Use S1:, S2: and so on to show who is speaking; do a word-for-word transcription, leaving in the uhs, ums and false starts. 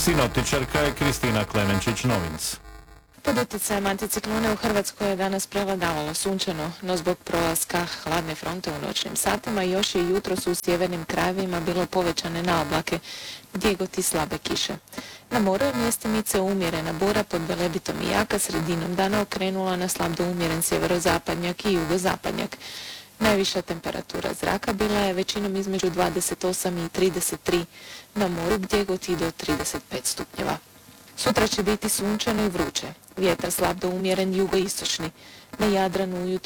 S1: Sinoptičarka je Kristina Klemenčić-Novinc.
S2: Pod utjecajem anticiklone u Hrvatskoj je danas prevladavalo sunčano, no zbog prolaska hladne fronte u noćnim satima još je jutros u sjevernim krajevima bilo povećane naoblake, gdjegoti slabe kiše. Na moru je mjestimice umjerena bura pod Velebitom i jaka sredinom dana okrenula na slab do umjeren sjeverozapadnjak i jugozapadnjak. Najviša temperatura zraka bila je većinom između dvadeset osam i trideset tri, na moru gdjegoti do trideset pet stupnjeva. Sutra će biti sunčano i vruće. Vjetar slab do umjeren jugoistočni. Na Jadranu ujutro